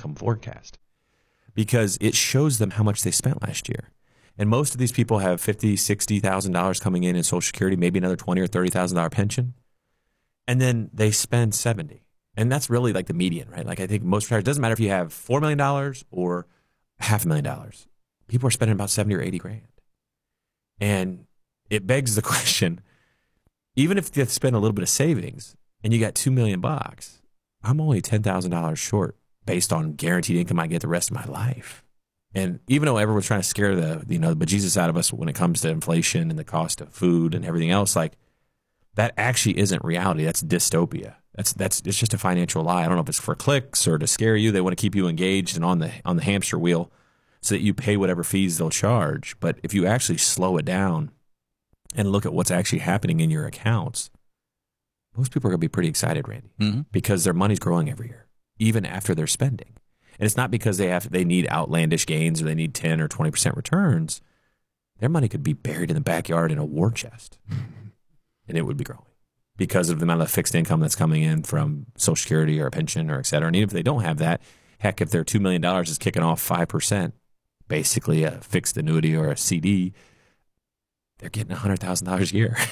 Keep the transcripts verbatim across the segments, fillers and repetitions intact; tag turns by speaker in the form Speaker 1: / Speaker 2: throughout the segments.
Speaker 1: income forecast because it shows them how much they spent last year. And most of these people have fifty thousand dollars, sixty thousand dollars coming in in Social Security, maybe another twenty thousand dollars or thirty thousand dollars pension. And then they spend seventy thousand dollars. And that's really like the median, right? Like I think most retirees, it doesn't matter if you have four million dollars or half a million dollars. People are spending about seventy or eighty grand. And it begs the question, even if you spend a little bit of savings and you got two million bucks, I'm only ten thousand dollars short based on guaranteed income I get the rest of my life. And even though everyone's trying to scare the, you know, the bejesus out of us when it comes to inflation and the cost of food and everything else, like that actually isn't reality. That's dystopia. That's that's it's just a financial lie. I don't know if it's for clicks or to scare you. They want to keep you engaged and on the on the hamster wheel so that you pay whatever fees they'll charge. But if you actually slow it down and look at what's actually happening in your accounts, most people are going to be pretty excited, Randy, mm-hmm. because their money's growing every year, even after they're spending. And it's not because they have they need outlandish gains or they need ten or twenty percent returns. Their money could be buried in the backyard in a war chest, and it would be growing because of the amount of fixed income that's coming in from Social Security or a pension or et cetera. And even if they don't have that, heck, if their two million dollars is kicking off five percent, basically a fixed annuity or a C D, they're getting one hundred thousand dollars a year.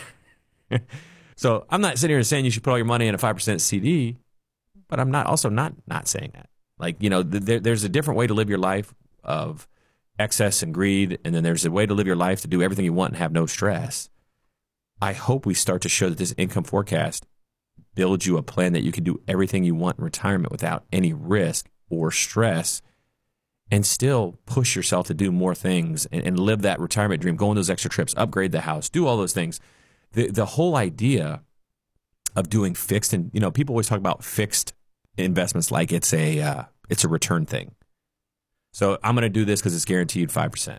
Speaker 1: So I'm not sitting here saying you should put all your money in a five percent C D, but I'm not also not not saying that. Like, you know, there, there's a different way to live your life of excess and greed, and then there's a way to live your life to do everything you want and have no stress. I hope we start to show that this income forecast builds you a plan that you can do everything you want in retirement without any risk or stress and still push yourself to do more things and, and live that retirement dream, go on those extra trips, upgrade the house, do all those things. The, the whole idea of doing fixed, and, you know, people always talk about fixed investments like it's a uh, it's a return thing. So I'm going to do this because it's guaranteed five percent.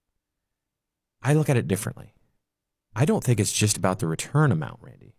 Speaker 1: I look at it differently. I don't think it's just about the return amount, Randy.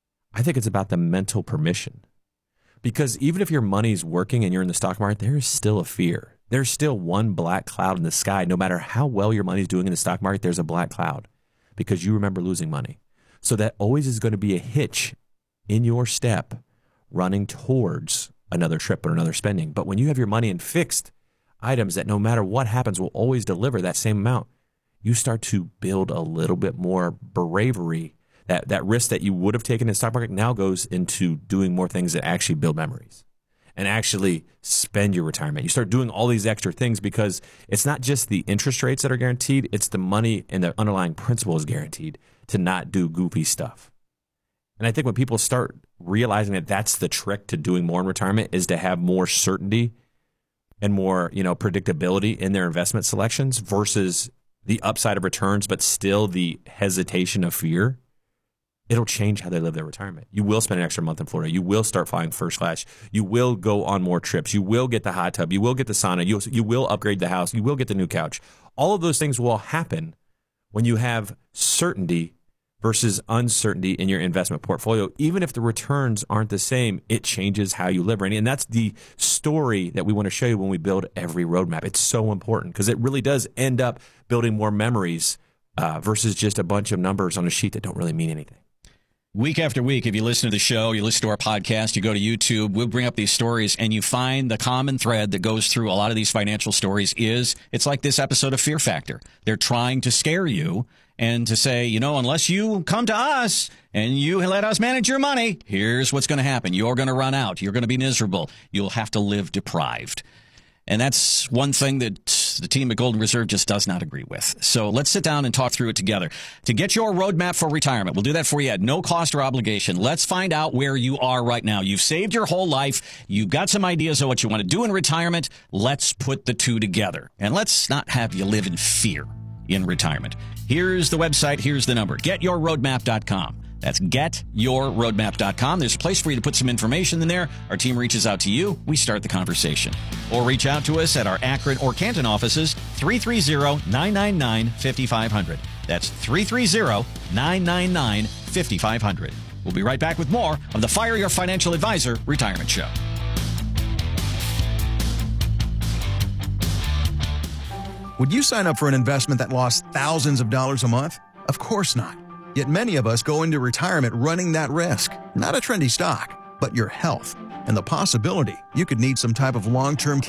Speaker 1: I think it's about the mental permission. Because even if your money's working and you're in the stock market, there is still a fear. There's still one black cloud in the sky. No matter how well your money's doing in the stock market, there's a black cloud because you remember losing money. So that always is going to be a hitch in your step running towards another trip or another spending. But when you have your money in fixed items that no matter what happens will always deliver that same amount, you start to build a little bit more bravery. That that risk that you would have taken in the stock market now goes into doing more things that actually build memories and actually spend your retirement. You start doing all these extra things because it's not just the interest rates that are guaranteed, it's the money and the underlying principle is guaranteed to not do goofy stuff. And I think when people start realizing that that's the trick to doing more in retirement is to have more certainty and more, you know, predictability in their investment selections versus the upside of returns, but still the hesitation of fear, it'll change how they live their retirement. You will spend an extra month in Florida. You will start flying first class. You will go on more trips. You will get the hot tub. You will get the sauna. You, you will upgrade the house. You will get the new couch. All of those things will happen when you have certainty versus uncertainty in your investment portfolio. Even if the returns aren't the same, it changes how you live, Randy. And that's the story that we want to show you when we build every roadmap. It's so important because it really does end up building more memories uh, versus just a bunch of numbers on a sheet that don't really mean anything.
Speaker 2: Week after week, if you listen to the show, you listen to our podcast, you go to YouTube, we'll bring up these stories, and you find the common thread that goes through a lot of these financial stories is it's like this episode of Fear Factor. They're trying to scare you and to say, you know, unless you come to us and you let us manage your money, here's what's going to happen. You're going to run out. You're going to be miserable. You'll have to live deprived. And that's one thing that the team at Golden Reserve just does not agree with. So let's sit down and talk through it together. To get your roadmap for retirement, we'll do that for you at no cost or obligation. Let's find out where you are right now. You've saved your whole life. You've got some ideas of what you want to do in retirement. Let's put the two together. And let's not have you live in fear in retirement. Here's the website. Here's the number. get your roadmap dot com. That's get your roadmap dot com. There's a place for you to put some information in there. Our team reaches out to you. We start the conversation. Or reach out to us at our Akron or Canton offices, three three zero, nine nine nine, five five zero zero. That's three three zero, nine nine nine, five five zero zero. We'll be right back with more of the Fire Your Financial Advisor Retirement Show.
Speaker 3: Would you sign up for an investment that lost thousands of dollars a month? Of course not. Yet many of us go into retirement running that risk. Not a trendy stock, but your health and the possibility you could need some type of long-term